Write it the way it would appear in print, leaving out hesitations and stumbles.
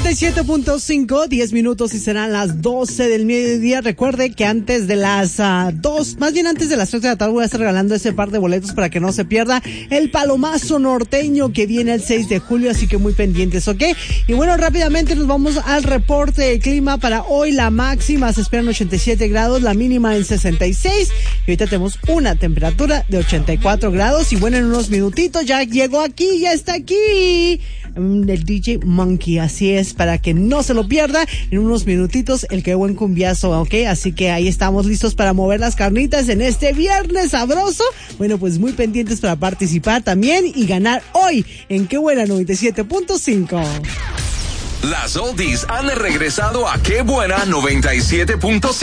97.5, 10 minutos y serán las 12 del mediodía. Recuerde que antes de las 2, más bien antes de las 3 de la tarde voy a estar regalando ese par de boletos para que no se pierda el Palomazo Norteño que viene el 6 de julio, así que muy pendientes, ¿ok? Y bueno, rápidamente nos vamos al reporte de clima para hoy. La máxima se espera en 87 grados, la mínima en 66 y ahorita tenemos una temperatura de 84 grados y bueno, en unos minutitos ya llegó aquí, ya está aquí el DJ Monkey, así es, para que no se lo pierda, en unos minutitos el que buen cumbiazo, ¿ok? Así que ahí estamos listos para mover las carnitas en este viernes sabroso. Bueno, pues muy pendientes para participar también y ganar hoy en Qué Buena 97.5. Las oldies han regresado a Qué Buena 97.5.